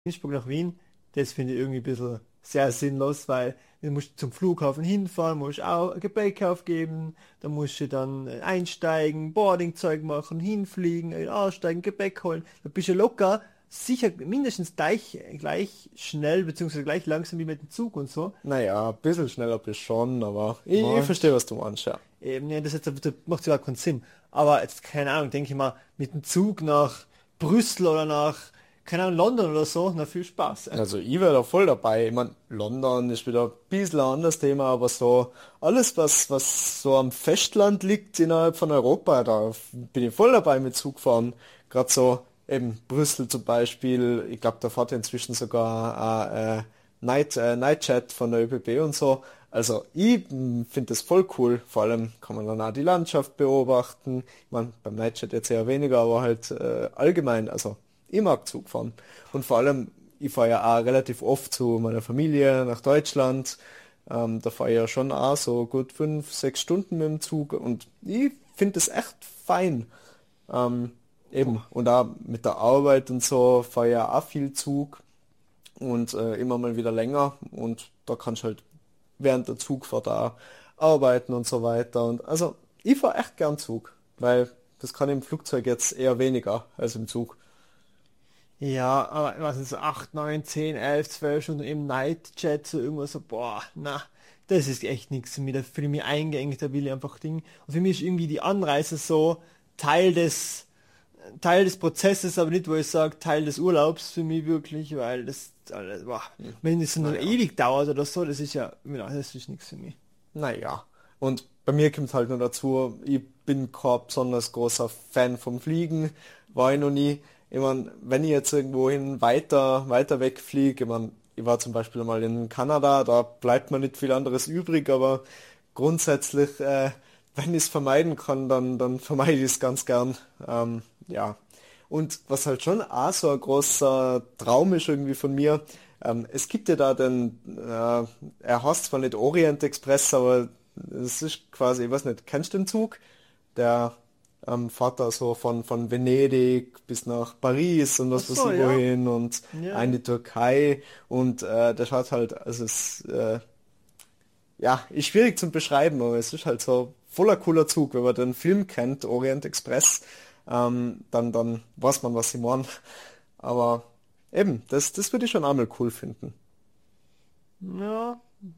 Innsbruck nach Wien, das finde ich irgendwie ein bisschen sehr sinnlos, weil du musst zum Flughafen hinfahren, musst auch Gepäck aufgeben, da musst du dann einsteigen, Boardingzeug machen, hinfliegen, aussteigen, Gepäck holen. Da bist du locker sicher mindestens gleich schnell beziehungsweise gleich langsam wie mit dem Zug und so. Naja, ein bisschen schneller bist schon, aber ich Und verstehe, was du meinst, ja. eben, ja, das macht überhaupt keinen Sinn. Aber jetzt, keine Ahnung, denke ich mal, mit dem Zug nach Brüssel oder nach, keine Ahnung, London oder so, na viel Spaß. Also ich wäre da voll dabei. Ich mein, London ist wieder ein bisschen ein anderes Thema, aber so alles, was so am Festland liegt innerhalb von Europa, da bin ich voll dabei mit Zugfahren. Gerade so eben Brüssel zum Beispiel, ich glaube, da fährt inzwischen sogar ein Nightjet von der ÖBB und so. Also ich finde das voll cool. Vor allem kann man dann auch die Landschaft beobachten. Ich meine, beim Nightjet jetzt eher weniger, aber halt allgemein. Also ich mag Zug fahren. Und vor allem, ich fahre ja auch relativ oft zu meiner Familie nach Deutschland. Da fahre ich ja schon auch so gut 5, 6 Stunden mit dem Zug und ich finde das echt fein. Ähm, eben. Und auch mit der Arbeit und so fahre ich ja auch viel Zug und immer mal wieder länger und da kannst du halt während der Zugfahrt auch arbeiten und so weiter. Und also ich fahre echt gern Zug, weil das kann im Flugzeug jetzt eher weniger als im Zug. Ja, aber was ist so 8, 9, 10, 11, 12 Stunden im Nightjet, so irgendwas so, boah, na, das ist echt nichts für mich. Da fühle ich mich eingeengt, da will ich einfach Ding. Und für mich ist irgendwie die Anreise so Teil des, Teil des Prozesses, aber nicht, wo ich sage, Teil des Urlaubs für mich wirklich, weil das, alles, boah, wenn es dann Naja. ewig dauert oder so, das ist ja, das ist nichts für mich. Naja. Und bei mir kommt halt noch dazu, ich bin kein besonders großer Fan vom Fliegen, war ich noch nie. Ich mein, wenn ich jetzt irgendwohin weiter wegfliege, ich mein, ich war zum Beispiel mal in Kanada, da bleibt mir nicht viel anderes übrig, aber grundsätzlich, wenn ich es vermeiden kann, dann vermeide ich es ganz gern. Ja. Und was halt schon auch so ein großer Traum ist irgendwie von mir, es gibt ja da er heißt zwar nicht Orient Express, aber es ist quasi, ich weiß nicht, kennst du den Zug? Der fährt da so von Venedig bis nach Paris und Ach was weiß so, ich ja. wohin und Ja, in die Türkei und der schaut halt, also es ja, ist schwierig zum beschreiben, aber es ist halt so voller cooler Zug, wenn man den Film kennt, Orient Express, dann weiß man, was sie meinen. Aber eben, das würde ich schon einmal cool finden. ja,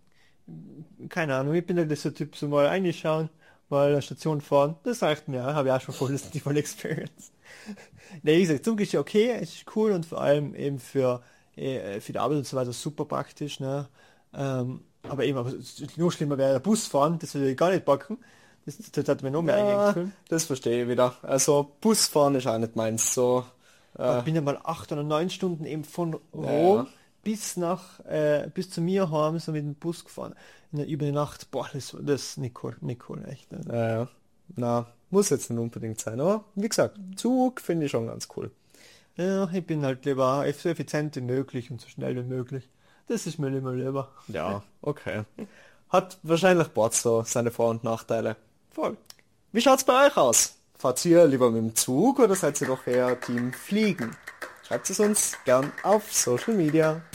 keine Ahnung, ich bin halt so Typ, so mal reinschauen, mal an der Station fahren, das reicht mir, habe ich auch schon voll, die voll Experience. Ne, wie gesagt, Zug ist ja okay, es ist cool und vor allem eben für die Arbeit und so weiter super praktisch, ne? Aber eben, nur schlimmer wäre der Busfahren, das würde ich gar nicht packen. Das hat mir noch mehr Ja, eingefallen. das verstehe ich wieder. Also Busfahren ist auch nicht meins. So, Aber äh, ich bin ja mal 8 oder 9 Stunden eben von ja, Rom bis zu mir heim so mit dem Bus gefahren. Über die Nacht, boah, das ist nicht cool, echt. Ne? ja. Na, muss jetzt nicht unbedingt sein. Aber wie gesagt, Zug finde ich schon ganz cool. Ja, ich bin halt lieber so effizient wie möglich und so schnell wie möglich. Das ist mir immer lieber. Ja, okay. Hat wahrscheinlich Bord so seine Vor- und Nachteile. Voll. Wie schaut's bei euch aus? Fahrt ihr lieber mit dem Zug oder seid ihr doch eher Team Fliegen? Schreibt es uns gern auf Social Media.